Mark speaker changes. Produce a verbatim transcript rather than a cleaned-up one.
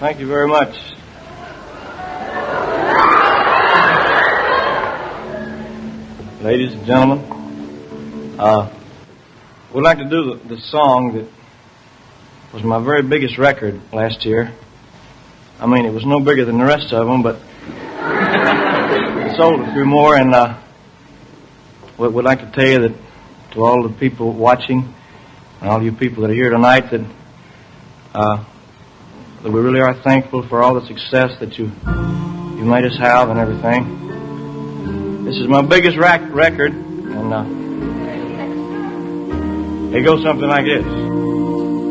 Speaker 1: Thank you very much. Ladies and gentlemen, uh, we'd like to do the, the song that was my very biggest record last year. I mean, it was no bigger than the rest of them, but it sold a few more, and uh, we'd like to tell you that to all the people watching and all you people that are here tonight that uh, that we really are thankful for all the success that you you made us have and everything. This is my biggest rac- record, and uh, it goes something like this.